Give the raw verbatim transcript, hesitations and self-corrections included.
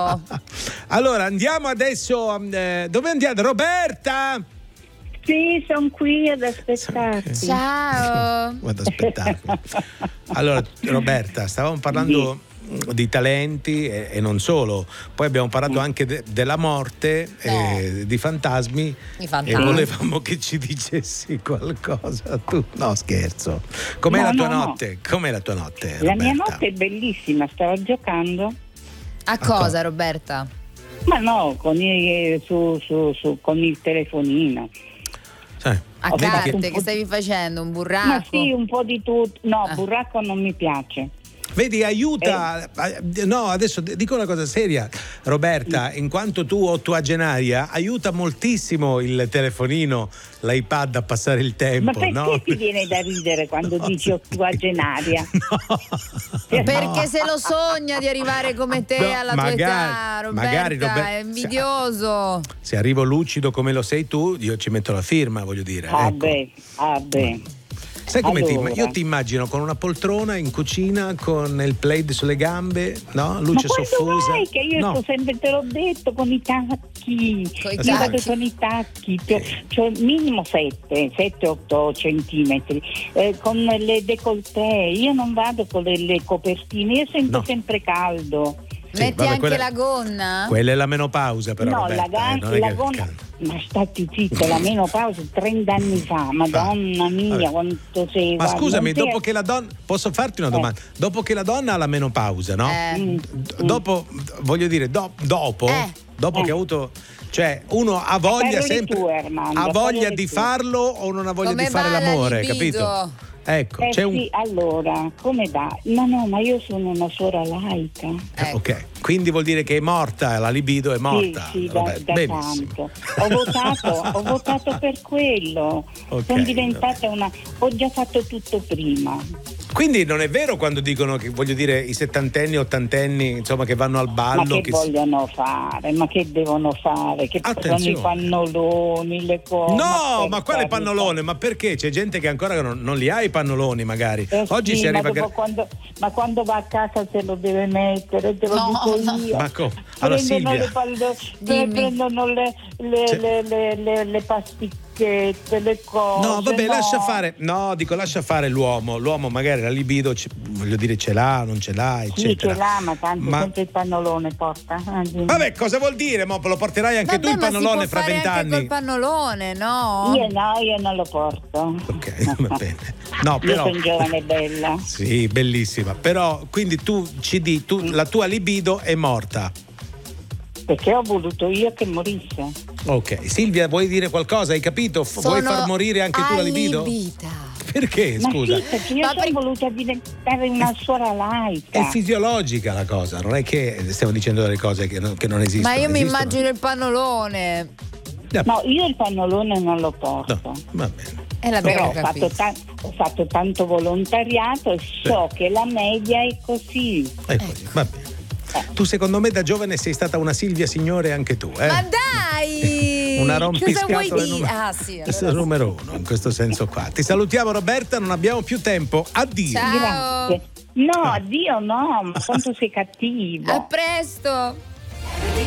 Ciao. Allora andiamo adesso. Eh, dove andiamo? Roberta? Sì, sono qui ad aspettarti. Ciao. Vado ad aspettarmi. Allora, Roberta, stavamo parlando sì. di talenti e, e non solo. Poi abbiamo parlato mm. anche de, della morte, no. e di fantasmi. I fantasmi. E volevamo che ci dicessi qualcosa. Tu, no, scherzo. Com'è no, la tua no, notte? No. Com'è la tua notte? La Roberta? mia notte è bellissima, stavo giocando. A cosa, Roberta? Ma no, con il, su, su, su, con il telefonino. Sì. A carte, che, che stavi facendo? Un burraco? Ma sì, un po' di tutto. No, ah. burraco non mi piace. Vedi, aiuta. Eh. No, adesso dico una cosa seria, Roberta, in quanto tu ottuagenaria, aiuta moltissimo il telefonino, l'iPad a passare il tempo. Ma perché no? ti viene da ridere quando no, dici ottuagenaria? No. Perché no. se lo sogna di arrivare come te no, alla magari, tua età, Roberta, magari, Robert, è invidioso. Se, se arrivo lucido come lo sei tu, io ci metto la firma, voglio dire. Ah ecco. beh, ah beh. Sai come allora. ti, io ti immagino con una poltrona in cucina con il plaid sulle gambe, no? Luce ma soffusa. Vai, che io no. sto sempre, te l'ho detto, con i tacchi. Con i io tacchi. vado con i tacchi, cioè, cioè minimo sette otto centimetri, eh, con le décolleté. Io non vado con le, le copertine, io sento no. sempre caldo. Sì, metti vabbè, anche quella, la gonna? Quella è la menopausa, però. No, Roberta, la, gan- eh, la gonna. Ma stati zitto, la menopausa trenta anni fa, madonna ah, mia, vabbè. Quanto sei. Ma scusami, sei... dopo che la donna. Posso farti una domanda? Eh. Dopo che la donna ha la menopausa, no? Eh. D- dopo, voglio dire, do- dopo, eh. dopo eh. che ha avuto. Cioè, uno ha voglia sempre. Tu, Armando, ha voglia di tu. farlo o non ha voglia come di fare l'amore, capito? Ecco, eh c'è sì, un... allora, come va? No, no, ma io sono una suora laica. Ecco. Ok, quindi vuol dire che è morta, la libido è morta. Sì, sì, da, da tanto. Ho votato, ho votato per quello. Okay, sono diventata okay. una... Ho già fatto tutto prima. Quindi non è vero quando dicono che, voglio dire, i settantenni, ottantenni, insomma, che vanno al ballo. Ma che, che vogliono si... fare? Ma che devono fare? Che sono i pannoloni, le cose. No, ma, ma quale pannolone? Ma perché? C'è gente che ancora non, non li ha i pannoloni, magari. Eh Oggi sì, si arriva ma, a... quando, ma quando va a casa se lo deve mettere, te lo no, dico io. Ma co- allora, prendono Silvia. le, palle, prendono le, le, cioè... le, le, le, le pasticche. Le cose, no vabbè no. lascia fare no dico lascia fare l'uomo l'uomo magari la libido c- voglio dire ce l'ha non ce l'ha eccetera sì ce l'ha ma tanto ma... sempre il pannolone porta ah, vabbè cosa vuol dire mo lo porterai anche vabbè, tu il pannolone fra vent'anni col pannolone no io no io non lo porto ok va bene no però io sono giovane e bella sì bellissima però quindi tu ci di tu la tua libido è morta perché ho voluto io che morisse. Ok, Silvia, vuoi dire qualcosa? Hai capito? Sono vuoi far morire anche tu la libido? Allibita. Perché, ma scusa? sì, perché io ma sono per... voluta diventare una suora laica. È fisiologica la cosa, non è che stiamo dicendo delle cose che non, che non esistono. Ma io mi esistono. immagino il pannolone. No, io il pannolone non lo porto. No, va bene. È la però ho fatto, ta- ho fatto tanto volontariato e so eh. che la media è così. Ecco, eh. va bene. Tu secondo me da giovane sei stata una Silvia Signore anche tu, eh? Ma dai! Una rompiscatole numero... Ah, sì, allora numero uno in questo senso qua. Ti salutiamo Roberta, non abbiamo più tempo. Addio. Ciao. Grazie. No, addio no, ma quanto sei cattivo. A presto.